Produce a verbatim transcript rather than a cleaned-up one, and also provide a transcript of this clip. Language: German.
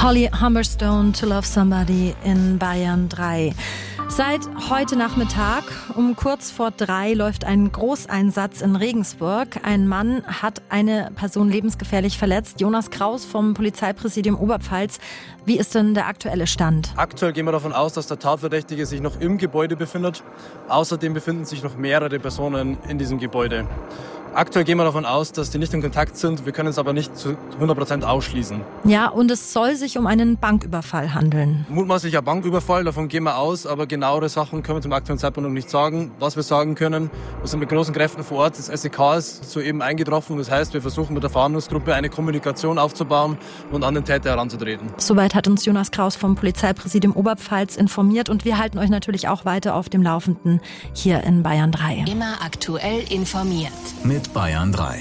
Holly Humberstone, To Love Somebody in Bayern drei. Seit heute Nachmittag um kurz vor drei läuft ein Großeinsatz in Regensburg. Ein Mann hat eine Person lebensgefährlich verletzt. Jonas Kraus vom Polizeipräsidium Oberpfalz. Wie ist denn der aktuelle Stand? Aktuell gehen wir davon aus, dass der Tatverdächtige sich noch im Gebäude befindet. Außerdem befinden sich noch mehrere Personen in diesem Gebäude. Aktuell gehen wir davon aus, dass die nicht in Kontakt sind. Wir können es aber nicht zu hundert Prozent ausschließen. Ja, und es soll sich um einen Banküberfall handeln. Mutmaßlicher Banküberfall, davon gehen wir aus. Aber genauere Sachen können wir zum aktuellen Zeitpunkt noch nicht sagen. Was wir sagen können, wir sind mit großen Kräften vor Ort. Das S E K ist soeben eingetroffen. Das heißt, wir versuchen mit der Fahndungsgruppe eine Kommunikation aufzubauen und an den Täter heranzutreten. Soweit hat uns Jonas Kraus vom Polizeipräsidium Oberpfalz informiert. Und wir halten euch natürlich auch weiter auf dem Laufenden hier in Bayern drei. Immer aktuell informiert. Mit Bayern drei.